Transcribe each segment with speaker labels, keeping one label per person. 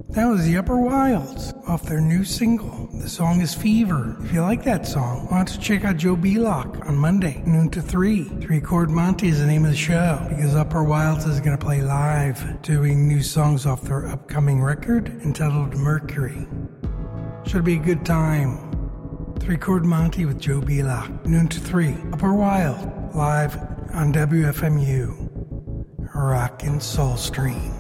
Speaker 1: That was the Upper Wilds off their new single. The song is Fever. If you like that song, why don't you check out Joe Belock on Monday, noon to 3. 3 Chord Monty is the name of the show because Upper Wilds is going to play live, doing new songs off their upcoming record entitled Mercury. Should be a good time. 3 Chord Monty with Joe Belock, noon to 3. Upper Wild, live on WFMU, Rockin' Soul Stream.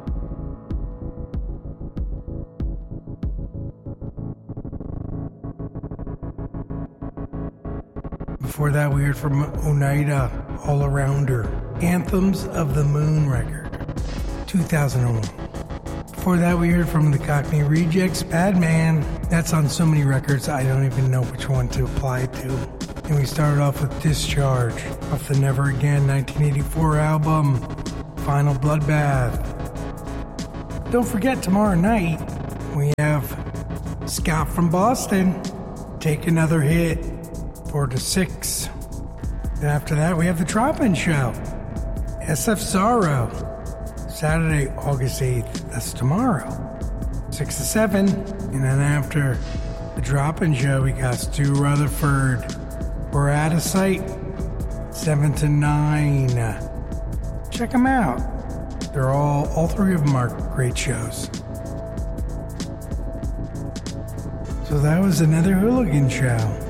Speaker 1: Before that, we heard from Oneida, All Arounder, Anthems of the Moon record, 2001. Before that, we heard from the Cockney Rejects, Bad Man. That's on so many records, I don't even know which one to apply it to. And we started off with Discharge, off the Never Again 1984 album, Final Bloodbath. Don't forget, tomorrow night, we have Scott from Boston, Take Another Hit. 4 to 6. And after that, we have the Drop-In Show. SF Sorrow. Saturday, August 8th. That's tomorrow. 6 to 7. And then after the Drop-In Show, we got Stu Rutherford. We're Out of Sight. 7 to 9. Check them out. They're all 3 of them are great shows. So that was another Hooligan Show.